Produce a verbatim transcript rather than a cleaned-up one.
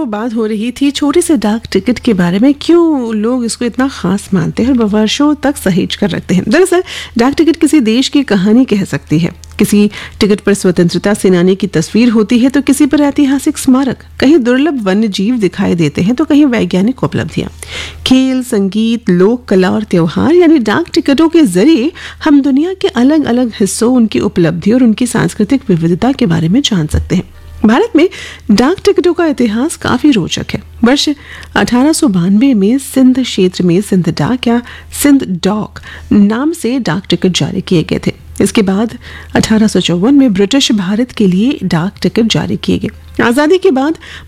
बात हो रही थी छोटे से डाक टिकट के बारे में, क्यों लोग इसको इतना खास मानते हैं और वर्षों तक सहेज कर रखते हैं। दरअसल डाक टिकट किसी देश की कहानी कह सकती है। किसी टिकट पर स्वतंत्रता सेनानी की तस्वीर होती है तो किसी पर ऐतिहासिक स्मारक, कहीं दुर्लभ वन्य जीव दिखाई देते हैं तो कहीं वैज्ञानिक उपलब्धियां। खेल, संगीत, लोक कला और त्योहार, यानी डाक टिकटों के जरिए हम दुनिया के अलग अलग हिस्सों, उनकी उपलब्धि और उनकी सांस्कृतिक विविधता के बारे में जान सकते हैं। भारत में डाक टिकटों का इतिहास काफी रोचक है। वर्ष अठारह सौ बानवे में सिंध क्षेत्र में सिंध डाक या सिंध डॉक नाम से डाक टिकट जारी किए गए थे। इसके बाद अठारह सौ चौवन में ब्रिटिश भारत के लिए डाक टिकट जारी किए गए। आजादी के बाद